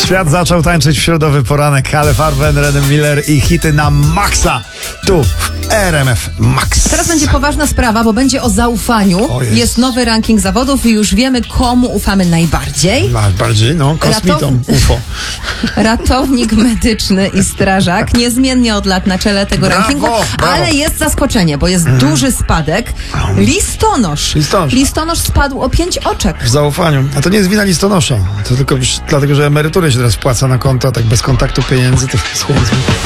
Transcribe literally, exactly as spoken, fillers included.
Świat zaczął tańczyć w środowy poranek. Ale Farben, Rene Miller i hity na maksa. Tu w R M F Max. Teraz będzie poważna sprawa, bo będzie o zaufaniu. O, jest. jest nowy ranking zawodów i już wiemy, komu ufamy najbardziej. Bardziej, no, kosmitom Ratow- U F O. Ratownik medyczny i strażak. Niezmiennie od lat na czele tego Brawo, rankingu. brawo. Ale jest zaskoczenie, bo jest duży spadek. Listonosz. Listonosz. Listonosz spadł o pięć oczek. W zaufaniu. A to nie jest wina listonosza. To tylko już dlatego, że emeryturę się teraz wpłaca na konto, a tak bez kontaktu pieniędzy to jest